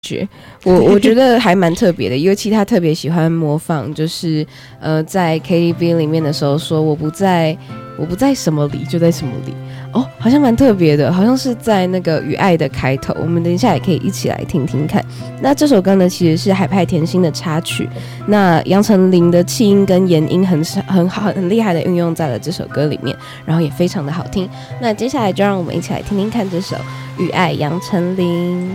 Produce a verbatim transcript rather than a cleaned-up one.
觉，我我觉得还蛮特别的，尤其他特别喜欢模仿，就是呃，在 K T V 里面的时候说我不在，我不在什么里就在什么里，哦，好像蛮特别的，好像是在那个《与爱》的开头，我们等一下也可以一起来听听看。那这首歌呢，其实是海派甜心的插曲，那杨丞琳的气音跟延音很很好很厉害的运用在了这首歌里面，然后也非常的好听。那接下来就让我们一起来听听看这首《与爱》，杨丞琳。